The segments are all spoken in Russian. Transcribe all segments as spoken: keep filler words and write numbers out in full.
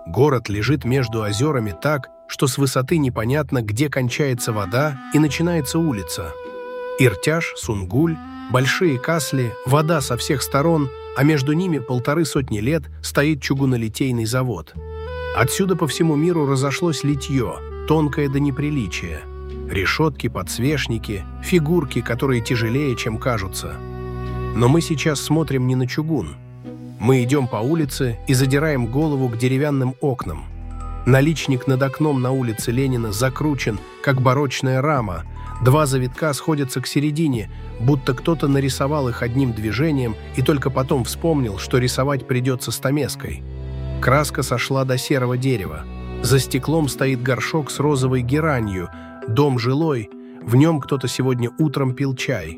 Город лежит между озерами так, что с высоты непонятно, где кончается вода и начинается улица. Иртяж, Сунгуль, Большие Касли, вода со всех сторон, а между ними полторы сотни лет стоит чугунолитейный завод. Отсюда по всему миру разошлось литье, тонкое до неприличия. Решетки, подсвечники, фигурки, которые тяжелее, чем кажутся. Но мы сейчас смотрим не на чугун. Мы идем по улице и задираем голову к деревянным окнам. Наличник над окном на улице Ленина закручен, как барочная рама. Два завитка сходятся к середине, будто кто-то нарисовал их одним движением и только потом вспомнил, что рисовать придется стамеской. Краска сошла до серого дерева. За стеклом стоит горшок с розовой геранью. Дом жилой, в нем кто-то сегодня утром пил чай.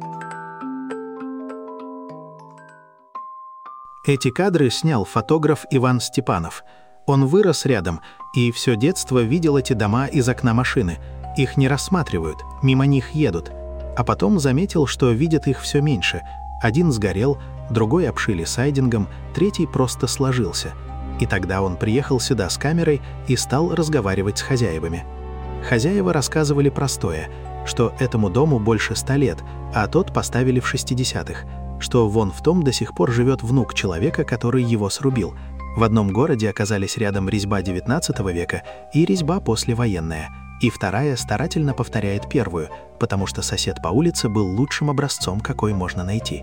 Эти кадры снял фотограф Иван Степанов. Он вырос рядом и все детство видел эти дома из окна машины. Их не рассматривают, мимо них едут. А потом заметил, что видят их все меньше. Один сгорел, другой обшили сайдингом, третий просто сложился. И тогда он приехал сюда с камерой и стал разговаривать с хозяевами. Хозяева рассказывали простое, что этому дому больше ста лет, а тот поставили в шестидесятых, что вон в том до сих пор живет внук человека, который его срубил. В одном городе оказались рядом резьба девятнадцатого века и резьба послевоенная, и вторая старательно повторяет первую, потому что сосед по улице был лучшим образцом, какой можно найти.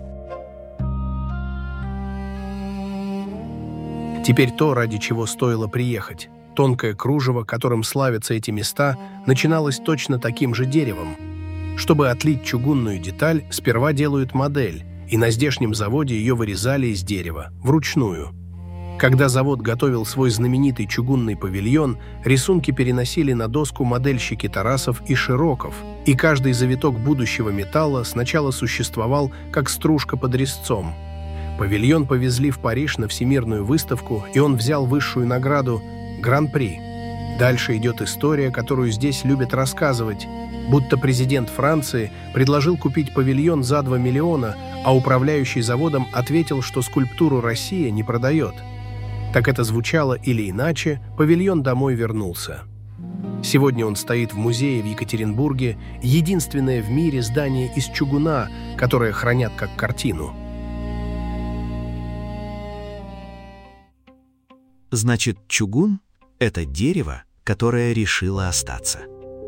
Теперь то, ради чего стоило приехать. Тонкое кружево, которым славятся эти места, начиналось точно таким же деревом. Чтобы отлить чугунную деталь, сперва делают модель, и на здешнем заводе ее вырезали из дерева, вручную. Когда завод готовил свой знаменитый чугунный павильон, рисунки переносили на доску модельщики Тарасов и Широков, и каждый завиток будущего металла сначала существовал как стружка под резцом. Павильон повезли в Париж на всемирную выставку, и он взял высшую награду Гран-при. Дальше идет история, которую здесь любят рассказывать, будто президент Франции предложил купить павильон за два миллиона, а управляющий заводом ответил, что скульптуру Россия не продает. Так это звучало или иначе, павильон домой вернулся. Сегодня он стоит в музее в Екатеринбурге, единственное в мире здание из чугуна, которое хранят как картину. Значит, чугун — это дерево, которое решило остаться.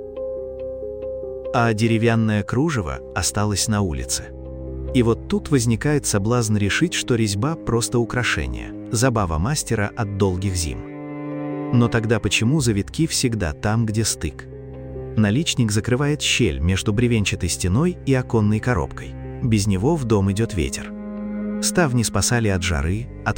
А деревянное кружево осталось на улице. И вот тут возникает соблазн решить, что резьба — просто украшение, забава мастера от долгих зим. Но тогда почему завитки всегда там, где стык? Наличник закрывает щель между бревенчатой стеной и оконной коробкой. Без него в дом идет ветер. Ставни спасали от жары, от